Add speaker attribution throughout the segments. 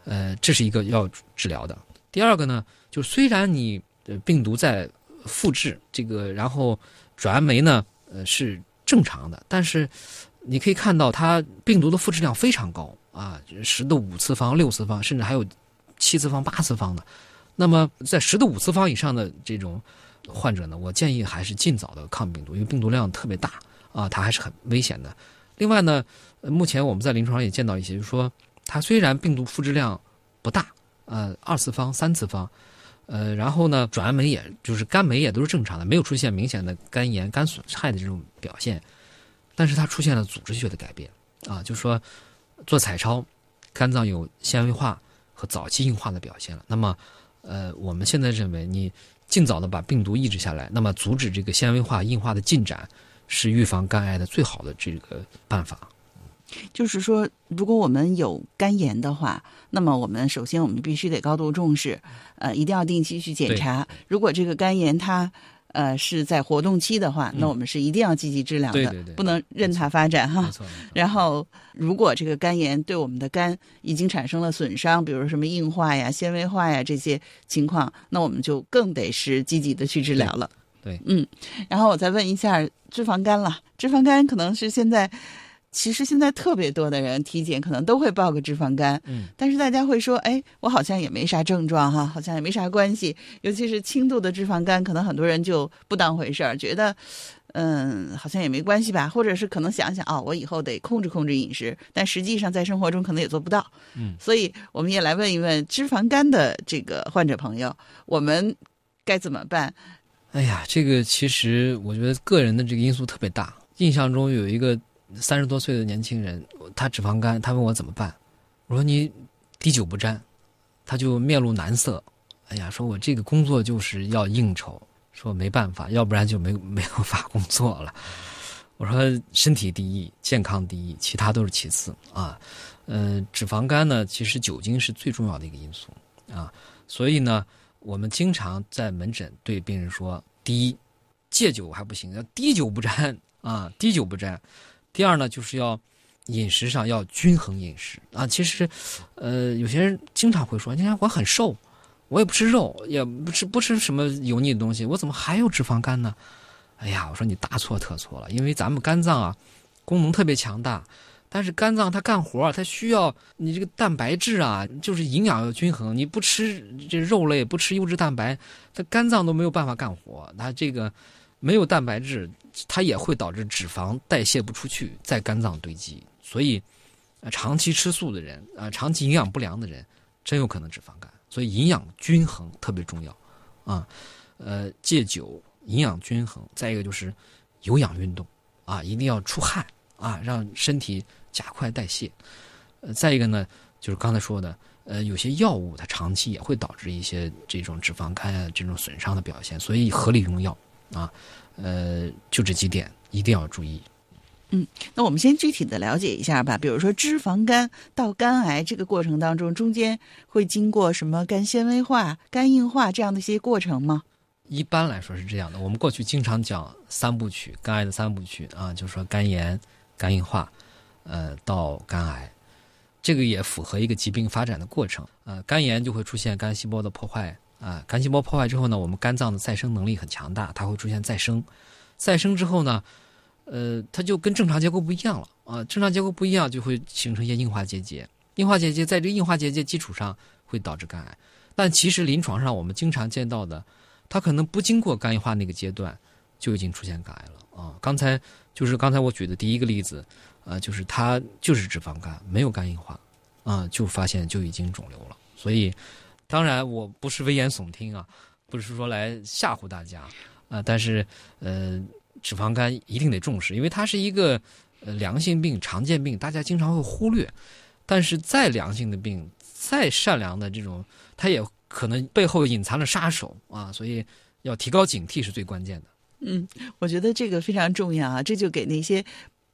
Speaker 1: 这是一个要治疗的。第二个呢，就虽然你病毒在复制这个，然后转氨酶呢是正常的，但是你可以看到它病毒的复制量非常高啊，10的5次方、6次方，甚至还有7次方、8次方的。那么在10的5次方以上的这种患者呢，我建议还是尽早的抗病毒，因为病毒量特别大啊，它还是很危险的。另外呢，目前我们在临床上也见到一些，就是说它虽然病毒复制量不大，2次方、3次方，然后呢，转氨酶也就是肝酶也都是正常的，没有出现明显的肝炎、肝损害的这种表现，但是它出现了组织学的改变啊，就是说做彩超，肝脏有纤维化和早期硬化的表现了。那么我们现在认为你尽早的把病毒抑制下来，那么阻止这个纤维化硬化的进展，是预防肝癌的最好的这个办法。
Speaker 2: 就是说，如果我们有肝炎的话，那么我们首先我们必须得高度重视，一定要定期去检查。如果这个肝炎它是在活动期的话，那我们是一定要积极治疗的，
Speaker 1: 对，
Speaker 2: 不能任它发展哈。
Speaker 1: 没错。
Speaker 2: 然后，如果这个肝炎对我们的肝已经产生了损伤，比如什么硬化呀、纤维化呀这些情况，那我们就更得是积极的去治疗了。
Speaker 1: 对，
Speaker 2: 然后我再问一下脂肪肝了，脂肪肝可能是其实现在特别多的人体检可能都会报个脂肪肝，但是大家会说，哎，我好像也没啥症状哈，好像也没啥关系。尤其是轻度的脂肪肝，可能很多人就不当回事儿，觉得，好像也没关系吧，或者是可能想想我以后得控制控制饮食，但实际上在生活中可能也做不到。所以我们也来问一问脂肪肝的这个患者朋友，我们该怎么办？
Speaker 1: 哎呀，这个其实我觉得个人的这个因素特别大。印象中有一个30多岁的年轻人，他脂肪肝，他问我怎么办，我说你滴酒不沾，他就面露难色。哎呀，说我这个工作就是要应酬，说没办法，要不然就没有法工作了。我说身体第一，健康第一，其他都是其次啊。脂肪肝呢，其实酒精是最重要的一个因素啊，所以呢，我们经常在门诊对病人说：第一，戒酒还不行，要滴酒不沾啊，滴酒不沾。第二呢，就是要饮食上要均衡饮食啊。其实，有些人经常会说：你看我很瘦，我也不吃肉，也不吃什么油腻的东西，我怎么还有脂肪肝呢？哎呀，我说你大错特错了，因为咱们肝脏啊，功能特别强大，但是肝脏它干活它需要你这个蛋白质啊，就是营养要均衡。你不吃这肉类，不吃优质蛋白，它肝脏都没有办法干活，它这个没有蛋白质。它也会导致脂肪代谢不出去，在肝脏堆积，所以长期吃素的人长期营养不良的人，真有可能脂肪肝。所以营养均衡特别重要啊，戒酒，营养均衡，再一个就是有氧运动啊，一定要出汗啊，让身体加快代谢。再一个呢，就是刚才说的，有些药物它长期也会导致一些这种脂肪肝啊这种损伤的表现，所以合理用药啊。就这几点一定要注意。
Speaker 2: 那我们先具体的了解一下吧。比如说脂肪肝到肝癌这个过程当中，中间会经过什么肝纤维化、肝硬化这样的一些过程吗？
Speaker 1: 一般来说是这样的。我们过去经常讲3部曲，肝癌的3部曲啊，就是说肝炎、肝硬化，到肝癌，这个也符合一个疾病发展的过程。肝炎就会出现肝细胞的破坏。肝细胞破坏之后呢，我们肝脏的再生能力很强大，它会出现再生。再生之后呢，它就跟正常结构不一样了啊。正常结构不一样，就会形成一些硬化结节。硬化结节在这个硬化结节基础上会导致肝癌。但其实临床上我们经常见到的，它可能不经过肝硬化那个阶段，就已经出现肝癌了啊。刚才我举的第一个例子，就是它就是脂肪肝，没有肝硬化啊，就发现就已经肿瘤了。所以。当然，我不是危言耸听啊，不是说来吓唬大家但是脂肪肝一定得重视，因为它是一个良性病、常见病，大家经常会忽略。但是再良性的病、再善良的这种，它也可能背后隐藏着杀手啊，所以要提高警惕是最关键的。
Speaker 2: 我觉得这个非常重要啊，这就给那些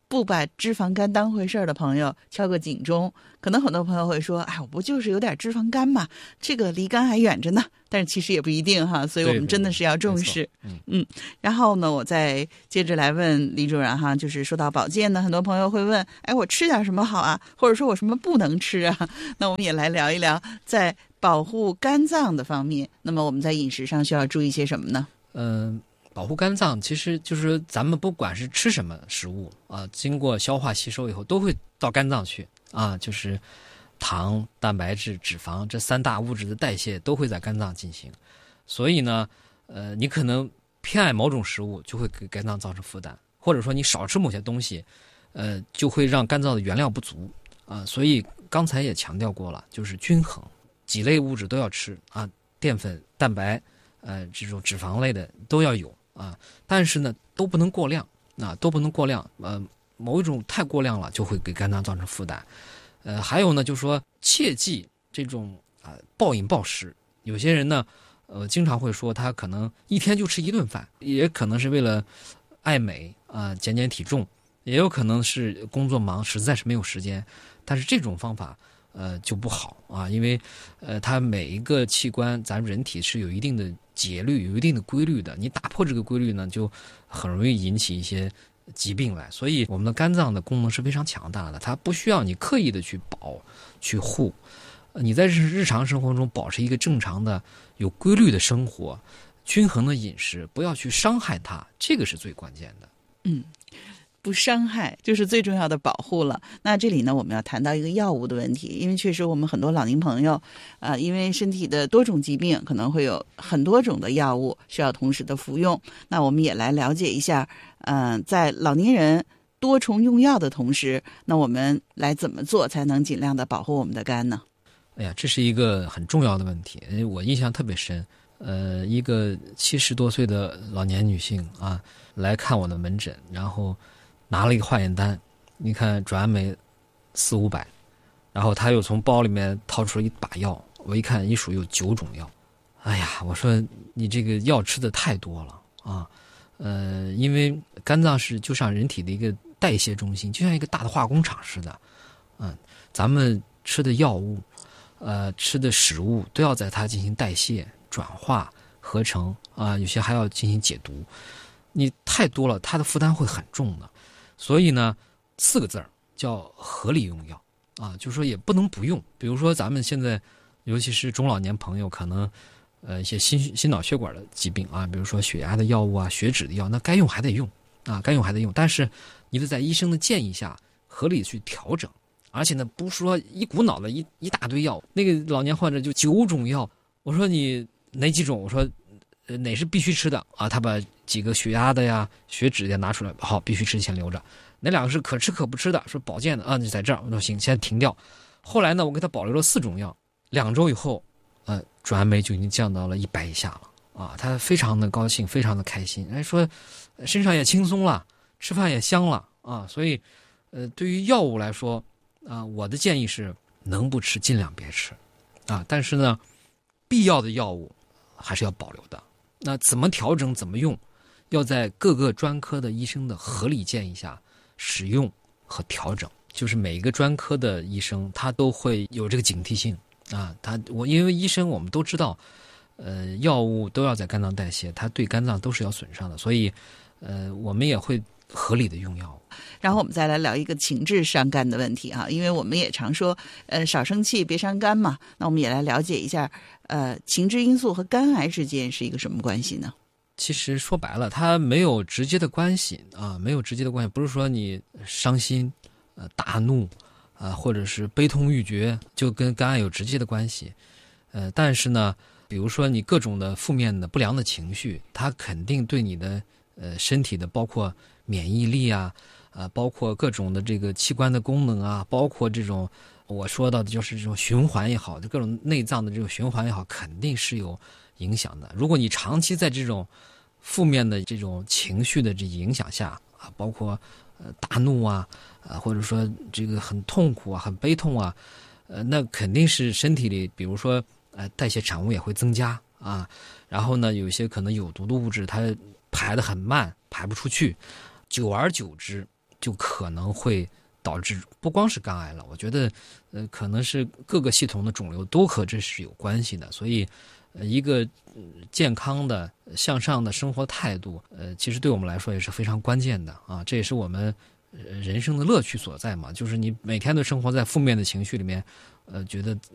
Speaker 2: 不把脂肪肝当回事儿的朋友敲个警钟。可能很多朋友会说，哎，我不就是有点脂肪肝嘛，这个离肝还远着呢。但是其实也不一定哈，所以我们真的是要重视。然后呢，我再接着来问李主任哈，就是说到保健呢，很多朋友会问，哎，我吃点什么好啊？或者说我什么不能吃啊？那我们也来聊一聊在保护肝脏的方面，那么我们在饮食上需要注意些什么呢？
Speaker 1: 保护肝脏其实就是咱们不管是吃什么食物啊，经过消化吸收以后都会到肝脏去啊，就是糖、蛋白质、脂肪这三大物质的代谢都会在肝脏进行。所以呢，你可能偏爱某种食物，就会给肝脏造成负担，或者说你少吃某些东西，就会让肝脏的原料不足啊。所以刚才也强调过了，就是均衡，几类物质都要吃啊，淀粉、蛋白，这种脂肪类的都要有啊。但是呢，都不能过量啊，都不能过量。某一种太过量了，就会给肝脏造成负担。还有呢，就是说切记这种暴饮暴食。有些人呢，经常会说他可能一天就吃一顿饭，也可能是为了爱美啊，减减体重，也有可能是工作忙，实在是没有时间。但是这种方法就不好啊，因为它每一个器官，咱人体是有一定的节律，有一定的规律的。你打破这个规律呢，就很容易引起一些疾病来。所以我们的肝脏的功能是非常强大的，它不需要你刻意的去保去护。你在日常生活中保持一个正常的有规律的生活，均衡的饮食，不要去伤害它，这个是最关键的。
Speaker 2: 不伤害就是最重要的保护了。那这里呢，我们要谈到一个药物的问题，因为确实我们很多老年朋友因为身体的多种疾病，可能会有很多种的药物需要同时的服用。那我们也来了解一下在老年人多重用药的同时，那我们来怎么做才能尽量的保护我们的肝呢？
Speaker 1: 哎呀，这是一个很重要的问题，我印象特别深。一个70多岁的老年女性啊，来看我的门诊，然后拿了一个化验单，你看转氨酶400-500，然后她又从包里面掏出了一把药，我一看一数有9种药。哎呀，我说你这个药吃的太多了啊！因为肝脏是就像人体的一个代谢中心，就像一个大的化工厂似的。咱们吃的药物，吃的食物都要在它进行代谢、转化、合成啊，有些还要进行解毒。你太多了，它的负担会很重的。所以呢，4个字叫合理用药啊，就是说也不能不用。比如说咱们现在，尤其是中老年朋友，可能一些心脑血管的疾病啊，比如说血压的药物啊、血脂的药，那该用还得用啊，该用还得用。但是你得在医生的建议下合理去调整，而且呢，不是说一股脑的一大堆药。那个老年患者就9种药，我说你哪几种？我说哪是必须吃的啊？他把几个血压的呀、血脂的拿出来，好，必须吃先留着。哪2个是可吃可不吃的？说保健的啊，你在这儿，我说行，现在停掉。后来呢，我给他保留了4种药，2周以后，转氨酶就已经降到了100以下了啊，他非常的高兴，非常的开心，说身上也轻松了，吃饭也香了啊。所以，对于药物来说啊，我的建议是能不吃尽量别吃啊，但是呢，必要的药物还是要保留的。那怎么调整怎么用，要在各个专科的医生的合理建议下使用和调整。就是每一个专科的医生他都会有这个警惕性啊。因为医生我们都知道，药物都要在肝脏代谢，它对肝脏都是要损伤的，所以我们也会合理的用药物。
Speaker 2: 然后我们再来聊一个情志伤肝的问题哈，因为我们也常说少生气别伤肝嘛。那我们也来了解一下情志因素和肝癌之间是一个什么关系呢？
Speaker 1: 其实说白了，它没有直接的关系啊，没有直接的关系。不是说你伤心、大怒或者是悲痛欲绝就跟肝癌有直接的关系。但是呢，比如说你各种的负面的不良的情绪，它肯定对你的身体的包括免疫力啊，包括各种的这个器官的功能啊，包括这种我说到的就是这种循环也好，就各种内脏的这种循环也好，肯定是有影响的。如果你长期在这种负面的这种情绪的这影响下啊，包括大怒啊，或者说这个很痛苦啊、很悲痛啊，那肯定是身体里，比如说代谢产物也会增加啊，然后呢，有一些可能有毒的物质它排得很慢，排不出去，久而久之， 就可能会导致不光是肝癌了，我觉得可能是各个系统的肿瘤都和这是有关系的。所以一个健康的向上的生活态度其实对我们来说也是非常关键的啊，这也是我们人生的乐趣所在嘛，就是你每天都生活在负面的情绪里面觉得